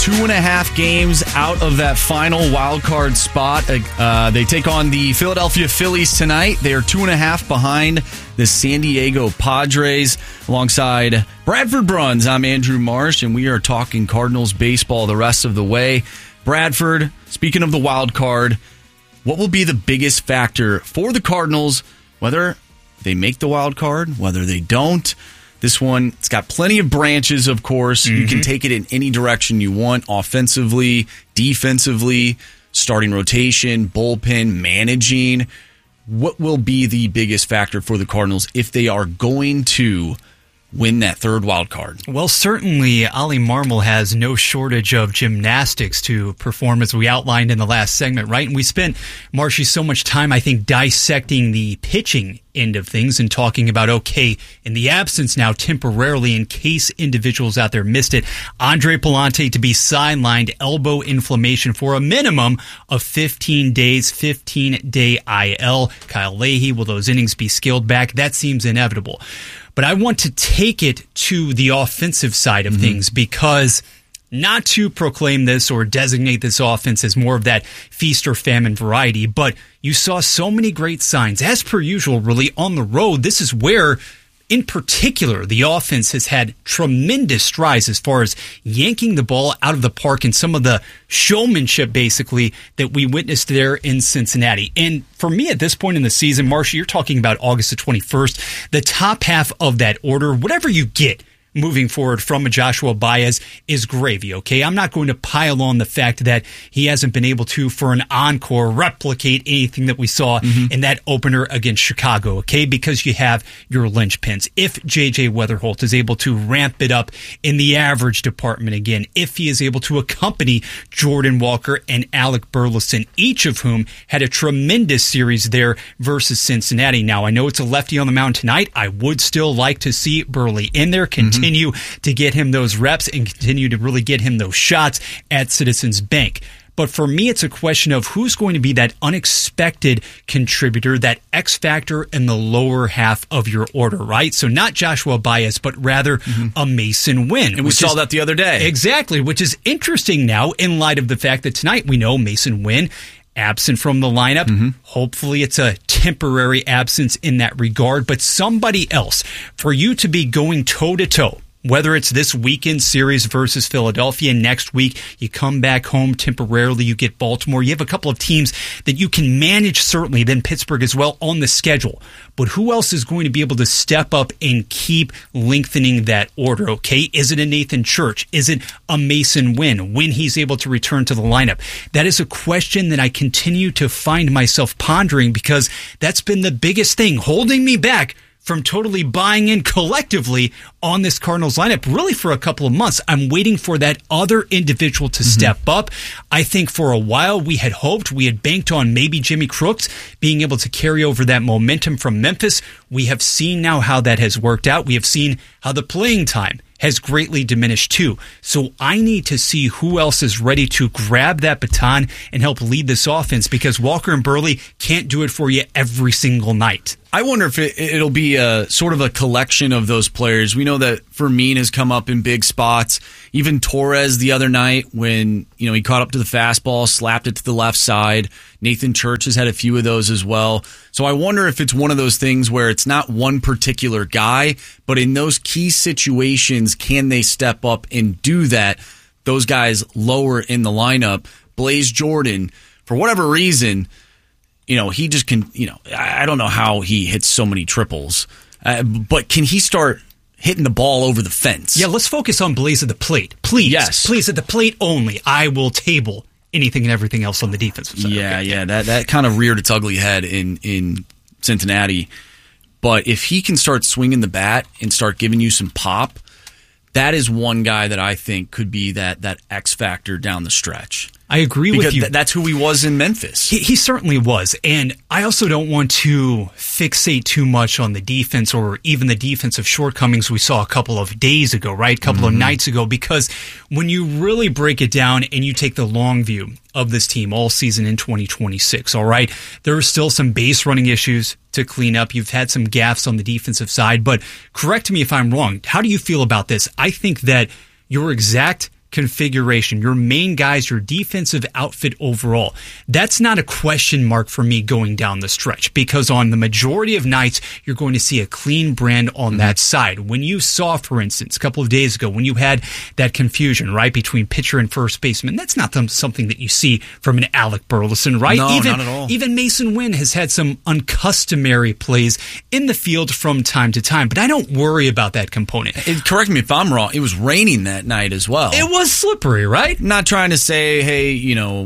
2.5 games out of that final wild card spot. They take on the Philadelphia Phillies tonight. They are 2.5 behind the San Diego Padres. Alongside Bradford Bruns, I'm Andrew Marsh, and we are talking Cardinals baseball the rest of the way. Bradford, speaking of the wild card, what will be the biggest factor for the Cardinals, whether they make the wild card, whether they don't? This one, it's got plenty of branches, of course. You can take it in any direction you want, offensively, defensively, starting rotation, bullpen, managing. What will be the biggest factor for the Cardinals if they are going to win that third wild card? Well, certainly Ollie Marmol has no shortage of gymnastics to perform, as we outlined in the last segment, right? And we spent, Marshy, so much time, I think, dissecting the pitching end of things and talking about, okay, in the absence now temporarily, in case individuals out there missed it, Andre Pallante to be sidelined, elbow inflammation for a minimum of 15 days, 15-day IL. Kyle Leahy, will those innings be scaled back? That seems inevitable. But I want to take it to the offensive side of things, because not to proclaim this or designate this offense as more of that feast or famine variety, but you saw so many great signs, as per usual, really, on the road. This is where, in particular, the offense has had tremendous strides as far as yanking the ball out of the park and some of the showmanship, basically, that we witnessed there in Cincinnati. And for me, at this point in the season, Marsha, you're talking about August the 21st, the top half of that order, whatever you get moving forward from a Joshua Baez is gravy, okay? I'm not going to pile on the fact that he hasn't been able to, for an encore, replicate anything that we saw in that opener against Chicago, okay? Because you have your linchpins. If J.J. Weatherholt is able to ramp it up in the average department again, if he is able to accompany Jordan Walker and Alec Burleson, each of whom had a tremendous series there versus Cincinnati. Now, I know it's a lefty on the mound tonight. I would still like to see Burley in there, continue to get him those reps and continue to really get him those shots at Citizens Bank. But for me, it's a question of who's going to be that unexpected contributor, that X factor in the lower half of your order, right? So not Joshua Baez, but rather a Masyn Winn. And we saw that the other day. Exactly, which is interesting now in light of the fact that tonight we know Masyn Winn absent from the lineup. Hopefully it's a temporary absence in that regard, but somebody else for you to be going toe-to-toe, whether it's this weekend series versus Philadelphia, next week you come back home temporarily, you get Baltimore. You have a couple of teams that you can manage, certainly, then Pittsburgh as well on the schedule. But who else is going to be able to step up and keep lengthening that order, okay? Is it a Nathan Church? Is it a Masyn Winn when he's able to return to the lineup? That is a question that I continue to find myself pondering, because that's been the biggest thing holding me back from totally buying in collectively on this Cardinals lineup, really for a couple of months. I'm waiting for that other individual to step up. I think for a while we had hoped, we had banked on maybe Jimmy Crooks being able to carry over that momentum from Memphis. We have seen now how that has worked out. We have seen how the playing time has greatly diminished too. So I need to see who else is ready to grab that baton and help lead this offense, because Walker and Burley can't do it for you every single night. I wonder if it'll be a sort of a collection of those players. We know that Fermin has come up in big spots. Even Torres the other night, when he caught up to the fastball, slapped it to the left side. Nathan Church has had a few of those as well. So I wonder if it's one of those things where it's not one particular guy, but in those key situations, can they step up and do that? Those guys lower in the lineup. Blaze Jordan, for whatever reason, he just can, I don't know how he hits so many triples, but can he start hitting the ball over the fence? Yeah, let's focus on Blaze at the plate. Please. Yes. Please, at the plate only. I will table anything and everything else on the defensive side. Yeah, that kind of reared its ugly head in Cincinnati. But if he can start swinging the bat and start giving you some pop, that is one guy that I think could be that X factor down the stretch. I agree with you. That's who he was in Memphis. He certainly was. And I also don't want to fixate too much on the defense or even the defensive shortcomings we saw a couple of days ago, right? A couple of nights ago, because when you really break it down and you take the long view of this team all season in 2026, all right, there are still some base running issues to clean up. You've had some gaffes on the defensive side, but correct me if I'm wrong. How do you feel about this? I think that your exact configuration, your main guys, your defensive outfit overall, that's not a question mark for me going down the stretch, because on the majority of nights, you're going to see a clean brand on that side. When you saw, for instance, a couple of days ago, when you had that confusion, right, between pitcher and first baseman, that's not something that you see from an Alec Burleson, right? No, not at all. Even Mason Wynn has had some uncustomary plays in the field from time to time, but I don't worry about that component. Correct me if I'm wrong, it was raining that night as well. It was slippery, right? Not trying to say, hey,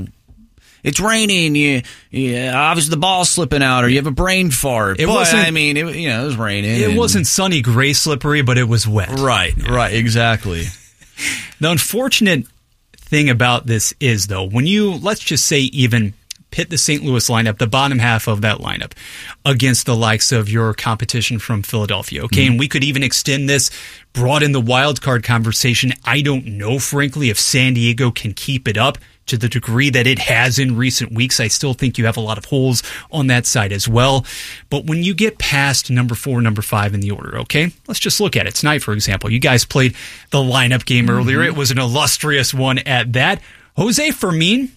it's raining. Obviously the ball's slipping out, or you have a brain fart. It was raining. It wasn't sunny gray slippery, but it was wet. Right, exactly. The unfortunate thing about this is, though, when you, let's just say, even pit the St. Louis lineup, the bottom half of that lineup, against the likes of your competition from Philadelphia, okay? And we could even extend this, broaden the wild card conversation. I don't know, frankly, if San Diego can keep it up to the degree that it has in recent weeks. I still think you have a lot of holes on that side as well. But when you get past number 4, number 5 in the order, okay? Let's just look at it. Tonight, for example, you guys played the lineup game earlier. It was an illustrious one at that. Jose Fermin,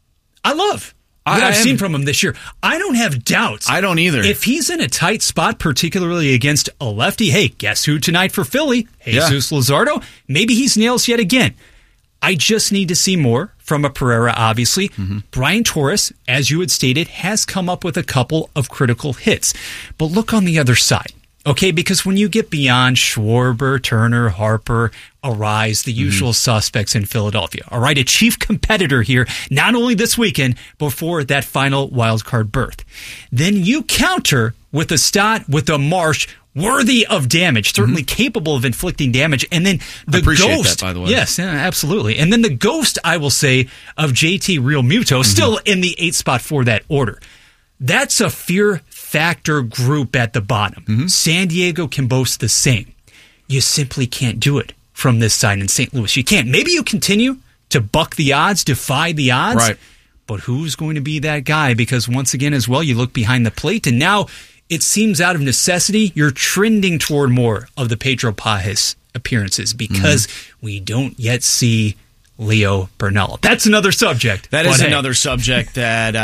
I love what I've seen from him this year. I don't have doubts. I don't either. If he's in a tight spot, particularly against a lefty, hey, guess who tonight for Philly? Jesus Luzardo. Maybe he's nails yet again. I just need to see more from a Pereira, obviously. Brian Torres, as you had stated, has come up with a couple of critical hits. But look on the other side, okay? Because when you get beyond Schwarber, Turner, Harper, Arise, the usual suspects in Philadelphia, all right? A chief competitor here, not only this weekend, but for that final wildcard berth. Then you counter with a Stott, with a Marsh, worthy of damage, certainly capable of inflicting damage. And then the ghost, that, by the way. Yes, absolutely. And then the ghost, I will say, of JT Realmuto, still in the 8th spot for that order. That's a fear factor group at the bottom. San Diego can boast the same. You simply can't do it from this side in St. Louis. You can't. Maybe you continue to buck the odds, defy the odds. Right. But who's going to be that guy? Because once again, as well, you look behind the plate, and now it seems out of necessity, you're trending toward more of the Pedro Pages appearances because we don't yet see Leo Burnell. That's another subject. That is another subject that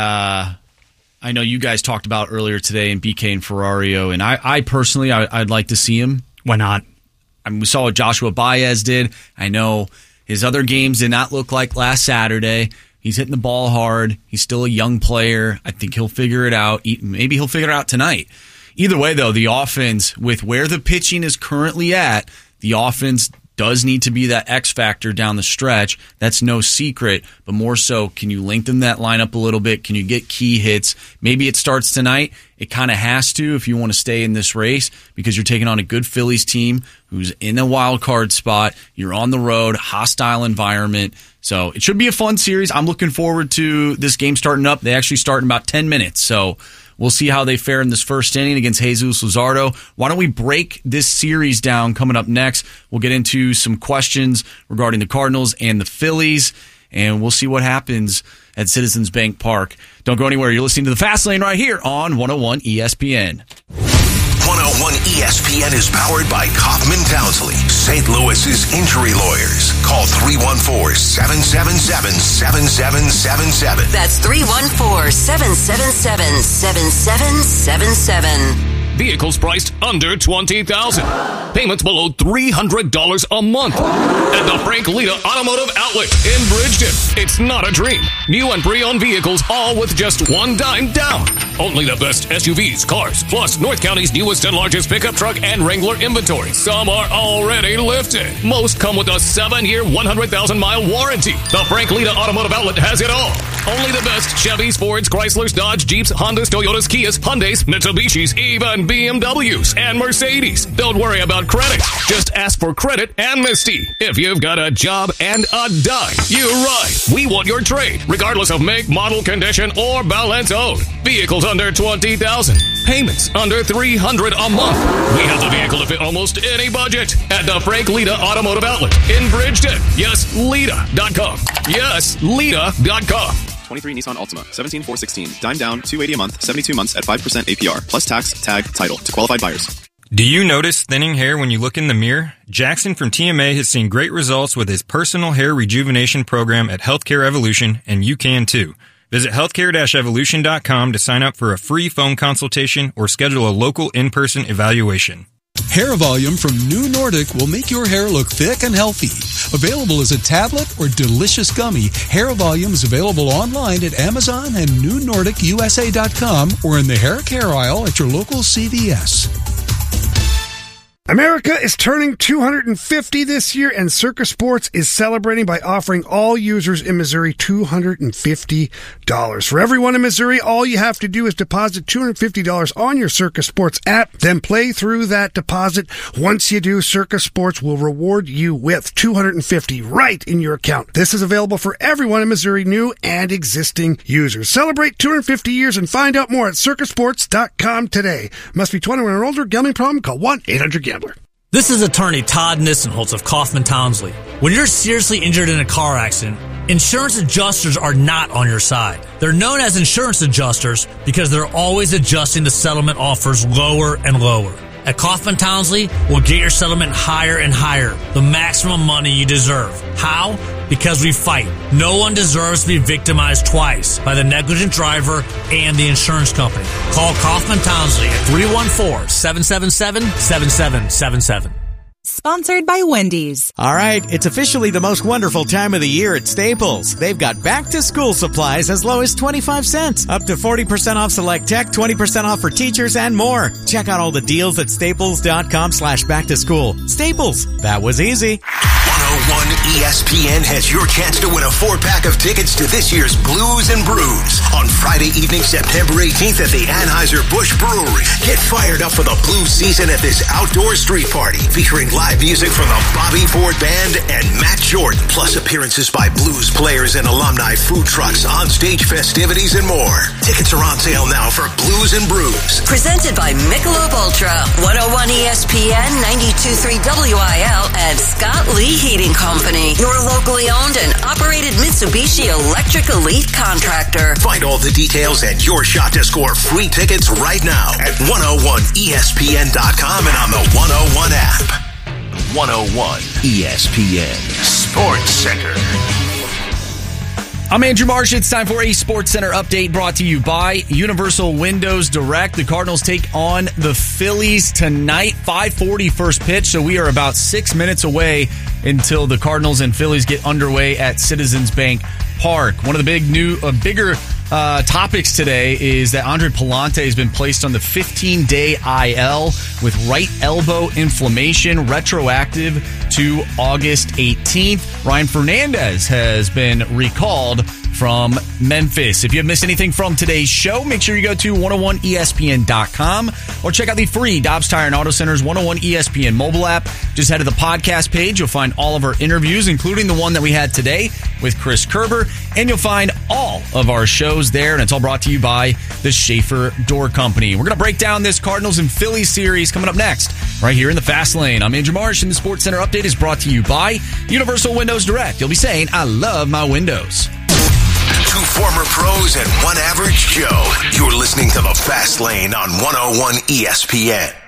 I know you guys talked about earlier today in BK and Ferrario, and I personally, I'd like to see him. Why not? I mean, we saw what Joshua Baez did. I know his other games did not look like last Saturday. He's hitting the ball hard. He's still a young player. I think he'll figure it out. Maybe he'll figure it out tonight. Either way, though, the offense, with where the pitching is currently at, the offense does need to be that X factor down the stretch. That's no secret, but more so, can you lengthen that lineup a little bit? Can you get key hits? Maybe it starts tonight. It kind of has to if you want to stay in this race, because you're taking on a good Phillies team who's in a wild card spot. You're on the road, hostile environment. So it should be a fun series. I'm looking forward to this game starting up. They actually start in about 10 minutes. So we'll see how they fare in this first inning against Jesus Luzardo. Why don't we break this series down coming up next? We'll get into some questions regarding the Cardinals and the Phillies, and we'll see what happens at Citizens Bank Park. Don't go anywhere. You're listening to The Fast Lane right here on 101 ESPN. 101 ESPN is powered by Kaufman Townsley, St. Louis's injury lawyers. Call 314-777-7777. That's 314-777-7777. Vehicles priced under $20,000. Payments below $300 a month. At the Frank Lita Automotive Outlet in Bridgeton. It's not a dream. New and pre-owned vehicles, all with just $1 down. Only the best SUVs, cars, plus North County's newest and largest pickup truck and Wrangler inventory. Some are already lifted. Most come with a 7-year, 100,000-mile warranty. The Frank Lita Automotive Outlet has it all. Only the best Chevys, Fords, Chryslers, Dodge, Jeeps, Hondas, Toyotas, Kias, Hyundais, Mitsubishis, even BMWs and Mercedes. Don't worry about credit. Just ask for credit amnesty. If you've got a job and a dime, you're right. We want your trade, regardless of make, model, condition, or balance owed. Vehicles under $20,000. Payments under $300 a month. We have the vehicle to fit almost any budget at the Frank Lita Automotive Outlet in Bridgeton. Yes, Lita.com. Yes, Lita.com. 23 Nissan Altima, 17,416. Dime down, $280 a month, 72 months at 5% APR, plus tax, tag, title to qualified buyers. Do you notice thinning hair when you look in the mirror? Jackson from TMA has seen great results with his personal hair rejuvenation program at Healthcare Evolution, and you can too. Visit healthcare-evolution.com to sign up for a free phone consultation or schedule a local in-person evaluation. Hair Volume from New Nordic will make your hair look thick and healthy. Available as a tablet or delicious gummy, Hair Volume is available online at Amazon and NewNordicUSA.com or in the hair care aisle at your local CVS. America is turning 250 this year, and Circa Sports is celebrating by offering all users in Missouri $250. For everyone in Missouri, all you have to do is deposit $250 on your Circa Sports app, then play through that deposit. Once you do, Circa Sports will reward you with $250 right in your account. This is available for everyone in Missouri, new and existing users. Celebrate 250 years and find out more at circasports.com today. Must be 21 or older. Gambling problem? Call 1-800-GAMBLER. This is attorney Todd Nissenholtz of Kaufman Townsley. When you're seriously injured in a car accident, insurance adjusters are not on your side. They're known as insurance adjusters because they're always adjusting the settlement offers lower and lower. At Kaufman Townsley, we'll get your settlement higher and higher, the maximum money you deserve. How? Because we fight. No one deserves to be victimized twice by the negligent driver and the insurance company. Call Kaufman Townsley at 314-777-7777. Sponsored by Wendy's. All right, it's officially the most wonderful time of the year at Staples. They've got back-to-school supplies as low as 25 cents, up to 40% off select tech, 20% off for teachers, and more. Check out all the deals at staples.com/back-to-school. Staples, that was easy. 101 ESPN has your chance to win a 4-pack of tickets to this year's Blues and Brews on Friday evening, September 18th at the Anheuser-Busch Brewery. Get fired up for the blues season at this outdoor street party featuring live music from the Bobby Ford Band and Matt Jordan, plus appearances by blues players and alumni, food trucks, on-stage festivities, and more. Tickets are on sale now for Blues and Brews. Presented by Michelob Ultra, 101 ESPN, 92.3 WIL, and Scott Lee Heating Company, your locally owned and operated Mitsubishi Electric Elite contractor. Find all the details and your shot to score free tickets right now at 101ESPN.com and on the 101 app. 101 ESPN Sports Center. I'm Andrew Marsh. It's time for a Sports Center update brought to you by Universal Windows Direct. The Cardinals take on the Phillies tonight, 5:40 first pitch, so we are about 6 minutes away until the Cardinals and Phillies get underway at Citizens Bank Park. One of the bigger topics today is that Andre Pallante has been placed on the 15-day IL with right elbow inflammation, retroactive to August 18th. Ryan Fernandez has been recalled from Memphis. If you have missed anything from today's show, make sure you go to 101ESPN.com or check out the free Dobbs Tire and Auto Center's 101 ESPN mobile app. Just head to the podcast page. You'll find all of our interviews, including the one that we had today with Chris Kerber, and you'll find all of our shows there, and it's all brought to you by the Schaefer Door Company. We're going to break down this Cardinals and Phillies series coming up next, right here in the Fast Lane. I'm Andrew Marsh, and the Sports Center update is brought to you by Universal Windows Direct. You'll be saying, I love my windows. 2 former pros and 1 average Joe. You're listening to the Fast Lane on 101 ESPN.